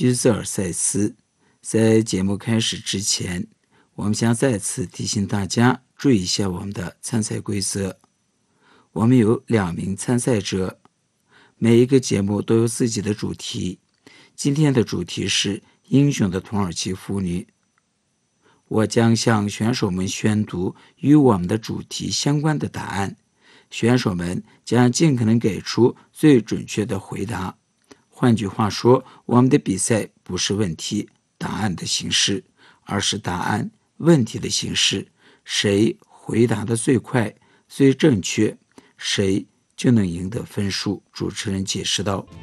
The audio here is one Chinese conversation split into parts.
居泽尔塞斯。在节目开始之前，我们想再次提醒大家注意一下我们的参赛规则。我们有2名参赛者，每一个节目都有自己的主题。今天的主题是英雄的土耳其妇女。我将向选手们宣读与我们的主题相关的答案，选手们将尽可能给出最准确的回答。换句话说，我们的比赛不是问题答案的形式，而是答案问题的形式。谁回答的最快、最正确，谁就能赢得分数。主持人解释道。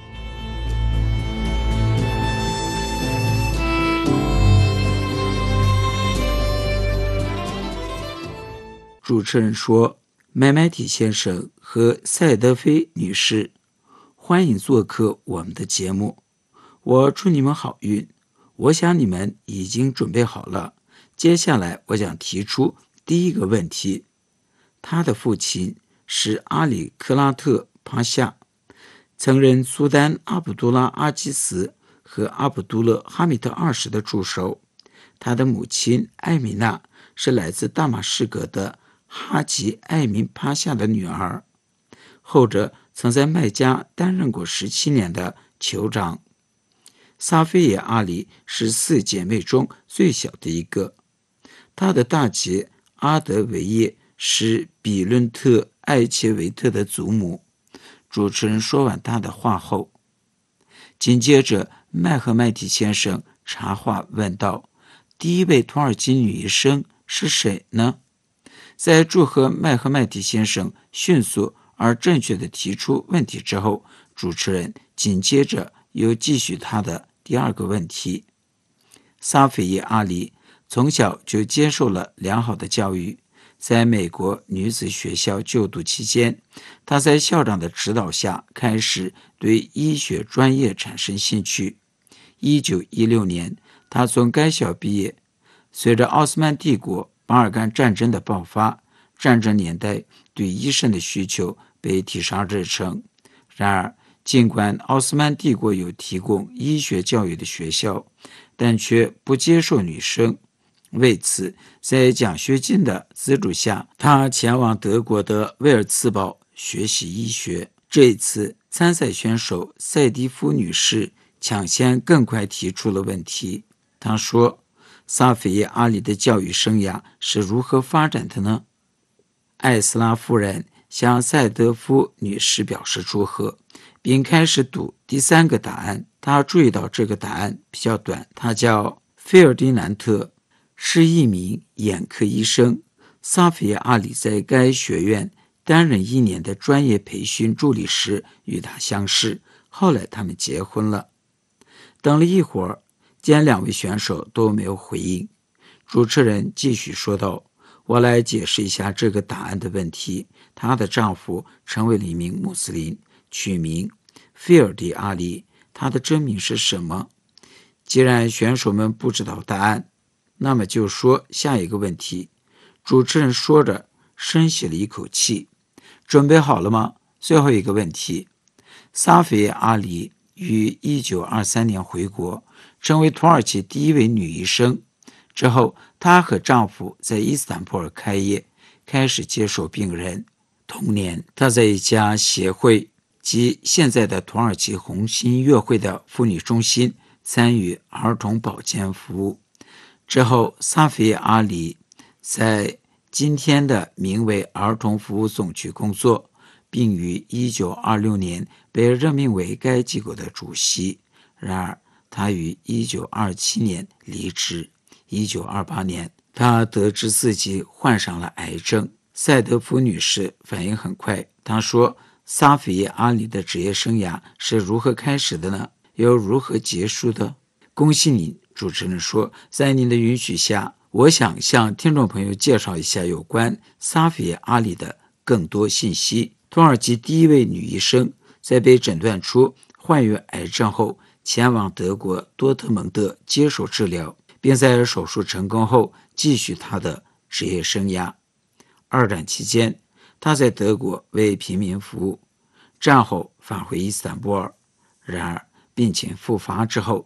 主持人说：麦麦提先生和赛德菲女士，欢迎做客我们的节目。我祝你们好运。我想你们已经准备好了。接下来我想提出第一个问题。他的父亲是阿里克拉特帕夏，曾任苏丹阿卜杜拉阿基斯和阿卜杜勒哈密特2世的助手。他的母亲艾米娜是来自大马士革的哈吉艾明帕夏的女儿，后者曾在麦加担任过17年的酋长。萨菲耶阿里是4姐妹中最小的一个，她的大姐阿德维耶是比伦特艾切维特的祖母。主持人说完他的话后，紧接着麦赫麦提先生插话问道：第一位土耳其女医生是谁呢？在祝贺麦赫麦提先生迅速而正确地提出问题之后，主持人紧接着又继续他的第2个问题。萨菲耶阿里从小就接受了良好的教育，在美国女子学校就读期间，她在校长的指导下开始对医学专业产生兴趣。1916年，她从该校毕业。随着奥斯曼帝国巴尔干战争的爆发，战争年代对医生的需求被提上日程。然而，尽管奥斯曼帝国有提供医学教育的学校，但却不接受女生。为此，在奖学金的资助下，他前往德国的威尔茨堡学习医学。这一次，参赛选手塞迪夫女士抢先更快提出了问题。她说：萨菲耶阿里的教育生涯是如何发展的呢？艾斯拉夫人向塞德夫女士表示祝贺，并开始读第3个答案。她注意到这个答案比较短。她叫菲尔迪南特，是一名眼科医生。萨菲耶阿里在该学院担任1年的专业培训助理时与他相识，后来他们结婚了。等了一会儿，见2位选手都没有回应，主持人继续说道：我来解释一下这个答案的问题。她的丈夫成为了一名穆斯林，取名菲尔迪阿里。他的真名是什么？既然选手们不知道答案，那么就说下一个问题。主持人说着深吸了一口气。准备好了吗？最后一个问题。萨菲耶阿里于1923年回国，成为土耳其第1位女医生。之后，她和丈夫在伊斯坦布尔开业，开始接受病人。同年，她在一家协会及现在的土耳其红新月会的妇女中心参与儿童保健服务。之后，萨菲耶阿里在今天的名为儿童服务总局工作，并于1926年被任命为该机构的主席。然而，他于1927年离职。1928年，他得知自己患上了癌症。塞德夫女士反应很快，她说：萨菲耶阿里的职业生涯是如何开始的呢？又如何结束的？恭喜您，主持人说，在您的允许下，我想向听众朋友介绍一下有关萨菲耶阿里的更多信息。土耳其第1位女医生，在被诊断出患有癌症后，前往德国多特蒙德接受治疗，并在手术成功后继续她的职业生涯。2战期间，她在德国为平民服务，战后返回伊斯坦布尔。然而病情复发之后，